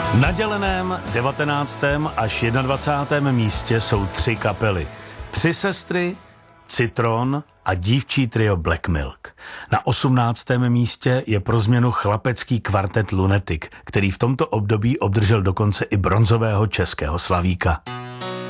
Na děleném 19. až 21. místě jsou 3 kapely. 3 sestry, Citron a dívčí trio Black Milk. Na 18. místě je pro změnu chlapecký kvartet Lunatic, který v tomto období obdržel dokonce i bronzového českého slavíka.